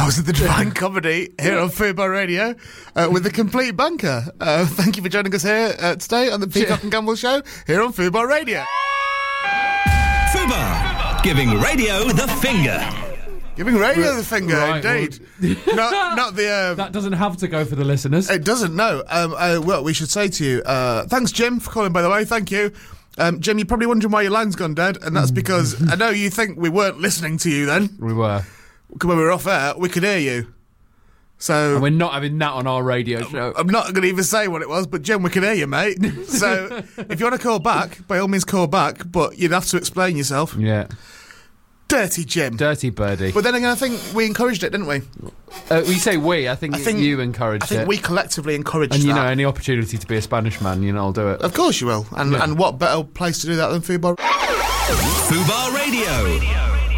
hours of the Divine Comedy here on Fubar Radio with the complete banker. Thank you for joining us here today on the Peacock and Gamble Show here on Fubar Radio. Fubar, giving radio the finger. Giving radio the finger, right, indeed. Not the... that doesn't have to go for the listeners. It doesn't, no. Well, we should say to you, thanks, Jim, for calling, by the way. Thank you. Jim, you're probably wondering why your line's gone dead, and that's because I know you think we weren't listening to you then. We were. When we were off air, we could hear you. So And we're not having that on our radio show. I'm not going to even say what it was, but Jim, we can hear you, mate. So if you want to call back, by all means call back, but you'd have to explain yourself. Yeah. Dirty Jim. Dirty birdie. But then again, I think we encouraged it, didn't we? We say we. I think you encouraged it. I think we collectively encouraged and, that. you know, any opportunity to be a Spanish man, you know, I'll do it. Of course you will. And what better place to do that than Fubar? Fubar Radio.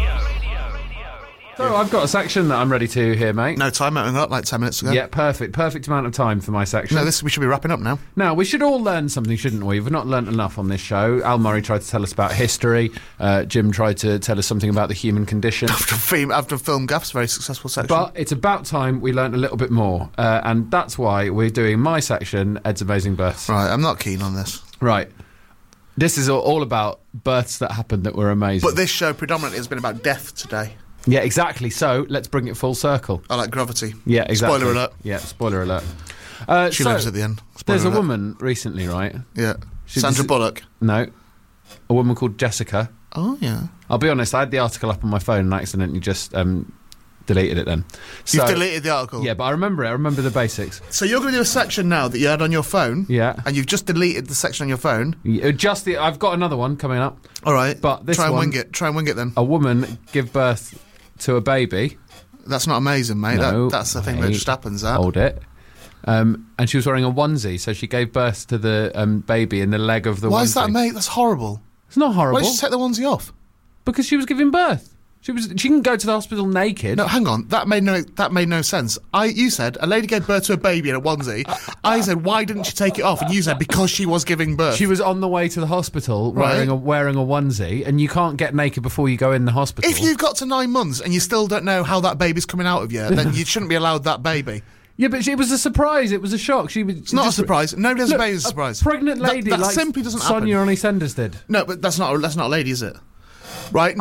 So I've got a section that I'm ready to hear, mate. No time out, we got like 10 minutes ago. Yeah, perfect. Perfect amount of time for my section. No, we should be wrapping up now. Now, we should all learn something, shouldn't we? We've not learnt enough on this show. Al Murray tried to tell us about history. Jim tried to tell us something about the human condition. After Film Gaff's very successful section. But it's about time we learnt a little bit more. And that's why we're doing my section, Ed's Amazing Births. Right, I'm not keen on this. Right. This is all about births that happened that were amazing. But this show predominantly has been about death today. Yeah, exactly. So let's bring it full circle. I like Gravity. Yeah, exactly. Spoiler alert. Yeah, spoiler alert. She lives at the end. There's a woman recently, right? Yeah. Sandra Bullock. No. A woman called Jessica. Oh, yeah. I'll be honest, I had the article up on my phone and accidentally just deleted it then. You've deleted the article? Yeah, but I remember it. I remember the basics. So you're going to do a section now that you had on your phone? Yeah. And you've just deleted the section on your phone? I've got another one coming up. All right. But this Try and one, wing it. Try and wing it then. A woman give birth to a baby. That's not amazing, mate. No, that's the thing that just happens, that. Hold it. And she was wearing a onesie, so she gave birth to the baby in the leg of the onesie. Why is that, mate? That's horrible. It's not horrible. Why did she take the onesie off? Because she was giving birth. She didn't go to the hospital naked. No, hang on. That made no sense. You said a lady gave birth to a baby in a onesie. I said, why didn't she take it off? And you said because she was giving birth. She was on the way to the hospital wearing a onesie, and you can't get naked before you go in the hospital. If you've got to 9 months and you still don't know how that baby's coming out of you, then you shouldn't be allowed that baby. Yeah, but it was a surprise. It was a shock. It's not a surprise. Nobody has a baby as a surprise. A pregnant lady that like simply doesn't Sonia happen. on EastEnders did. No, but that's not a lady, is it? Right?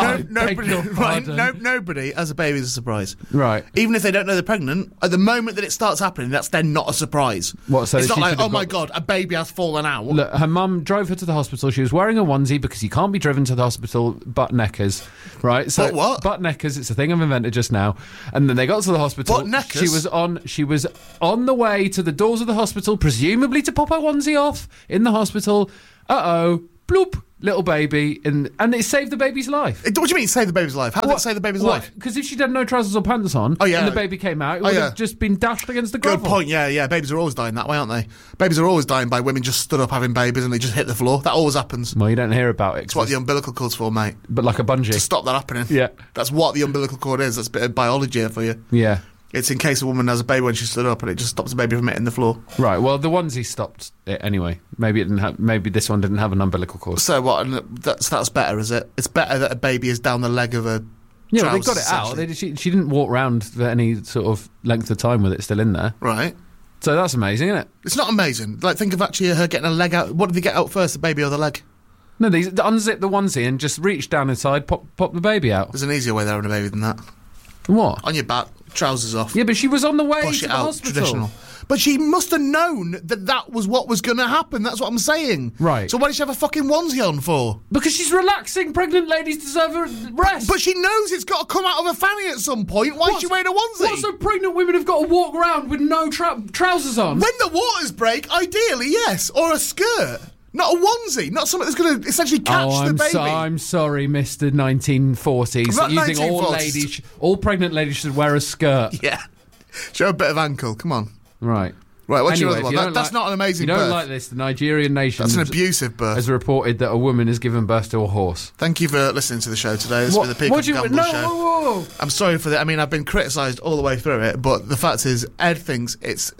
Nobody has a baby as a surprise. Right. Even if they don't know they're pregnant, at the moment that it starts happening, that's then not a surprise. What? So it's not she like, should have oh my God, a baby has fallen out. Look, her mum drove her to the hospital. She was wearing a onesie because you can't be driven to the hospital butt-neckers, right? So what? Butt-neckers, it's a thing I've invented just now. And then they got to the hospital. Butt-neckers? She was on the way to the doors of the hospital, presumably to pop her onesie off in the hospital. Uh-oh, bloop. Little baby, and it saved the baby's life. What do you mean save the baby's life? How did it save the baby's life? Because if she'd had no trousers or pants on, and the baby came out, it would have just been dashed against the gravel. Good point, yeah. Babies are always dying that way, aren't they? Babies are always dying by women just stood up having babies and they just hit the floor. That always happens. Well, you don't hear about it. It's what the umbilical cord's for, mate. But like a bungee. To stop that happening. Yeah. That's what the umbilical cord is. That's a bit of biology here for you. Yeah. It's in case a woman has a baby when she stood up and it just stops the baby from hitting the floor. Right, well, the onesie stopped it anyway. Maybe this one didn't have an umbilical cord. So what? That's better, is it? It's better that a baby is down the leg of a Yeah, trousers, they got it out. She didn't walk around for any sort of length of time with it still in there. Right. So that's amazing, isn't it? It's not amazing. Like, think of actually her getting a leg out. What did they get out first, the baby or the leg? No, they unzip the onesie and just reach down inside, pop the baby out. There's an easier way of having a baby than that. What? On your back, trousers off. Yeah, but she was on the way Push to it the out, hospital. traditional. But she must have known that was what was going to happen. That's what I'm saying. Right. So why did she have a fucking onesie on for? Because she's relaxing. Pregnant ladies deserve a rest. But she knows it's got to come out of her fanny at some point. Why is she wearing a onesie? What, so pregnant women have got to walk around with no trousers on? When the waters break, ideally, yes. Or a skirt. Not a onesie. Not something that's going to essentially catch the baby. I'm sorry, Mr. 1940s. Not You think 1940s. all pregnant ladies should wear a skirt? Yeah. Show a bit of ankle. Come on. Right. Right, what's Anyway, your other one? That's not an amazing birth. You don't like this. The Nigerian nation That's an abusive birth. has reported that a woman has given birth to a horse. Thank you for listening to the show today. This has been the Peacock and Gamble Show. Whoa. I'm sorry for that. I mean, I've been criticised all the way through it, but the fact is, Ed thinks it's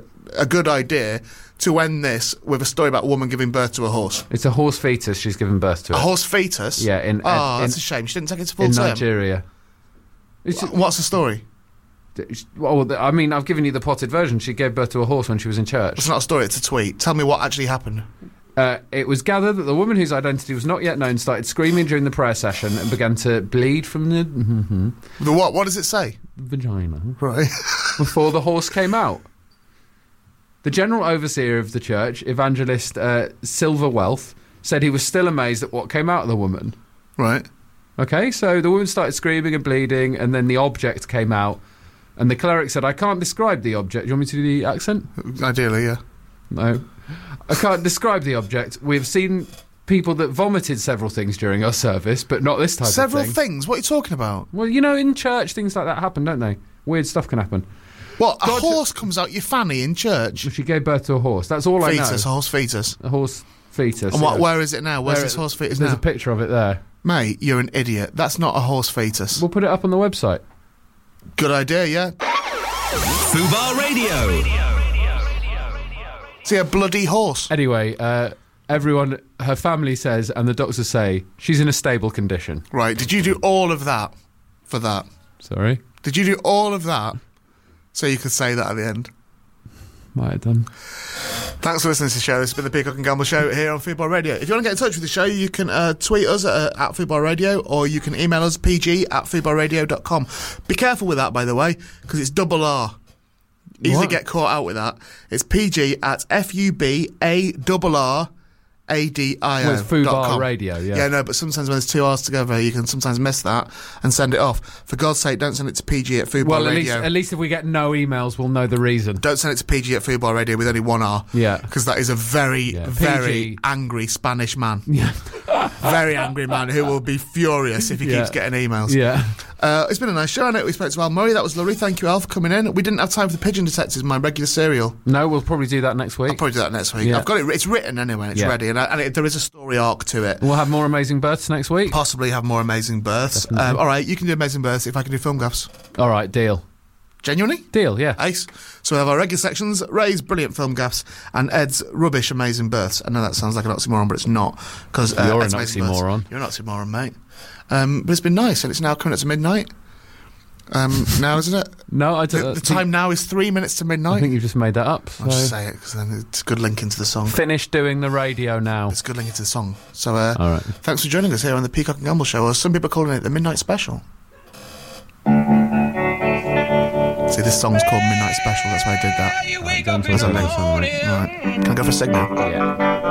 a good idea to end this with a story about a woman giving birth to a horse. It's a horse fetus she's given birth to. A horse fetus? Yeah. That's a shame. She didn't take it to full in term. Nigeria. What's the story? Well, I mean, I've given you the potted version. She gave birth to a horse when she was in church. It's not a story, it's a tweet. Tell me what actually happened. It was gathered that the woman whose identity was not yet known started screaming during the prayer session and began to bleed from the The what? What does it say? vagina Right. before the horse came out. The general overseer of the church, evangelist Silver Wealth, said he was still amazed at what came out of the woman. Right. Okay, so the woman started screaming and bleeding, and then the object came out. And the cleric said, I can't describe the object. Do you want me to do the accent? Ideally, yeah. No. I can't describe the object. We've seen people that vomited several things during our service, but not this type Several of thing. things? What are you talking about? Well, you know, in church, things like that happen, don't they? Weird stuff can happen. What, a horse comes out your fanny in church? She gave birth to a horse. That's all I know. Fetus, a horse fetus. A horse fetus. And yeah. where is it now? Where's this horse fetus There's now? a picture of it there. Mate, you're an idiot. That's not a horse fetus. We'll put it up on the website. Good idea, yeah? Fubar Radio. See, a bloody horse. Anyway, everyone, her family says, and the doctors say, she's in a stable condition. Right, did you do all of that for that? Sorry? Did you do all of that so you could say that at the end? Might have done. Thanks for listening to the show. This has been the Peacock and Gamble Show here on Football Radio. If you want to get in touch with the show, you can tweet us at Football Radio, or you can email us pg@footballradio.com. Be careful with that, by the way, because it's double R. Easily get caught out with that. It's pg@fubarradio.com. Well, it's Fubar Radio, yeah. Yeah, no, but sometimes when there's two R's together, you can sometimes miss that and send it off. For God's sake, don't send it to pg@Fubar Well, Radio. at least if we get no emails, we'll know the reason. Don't send it to pg@Fubar Radio with only one R. Yeah. Because that is a very, very angry Spanish man. Yeah. Very angry man who will be furious if he keeps getting emails. Yeah. It's been a nice show. I know we spoke to Al Murray. That was lovely. Thank you, Al, for coming in. We didn't have time for the Pigeon Detectives, my regular serial. No, we'll probably do that next week. I'll probably do that next week. Yeah. I've got it. It's written anyway. It's ready, and there is a story arc to it. We'll have more amazing births next week. Possibly have more amazing births. All right, you can do amazing births if I can do film gaffs. All right, deal. Genuinely? Deal, yeah. Ace. So we have our regular sections, Ray's brilliant film gaffs, and Ed's rubbish amazing births. I know that sounds like an oxymoron, but it's not. Because You're Ed's an amazing oxymoron. Births. You're an oxymoron, mate. But it's been nice, and it's now coming up to midnight. Now, isn't it? No, I don't. The time now is 3 minutes to midnight. I think you've just made that up. I'll just say it, because then it's a good link into the song. Finish doing the radio now. It's a good link into the song. So, all right. Thanks for joining us here on the Peacock and Gamble Show, or some people are calling it the Midnight Special. See, this song's called Midnight Special, that's why I did that. Don't talk about that song, right? Alright. Can I go for a signal? Yeah.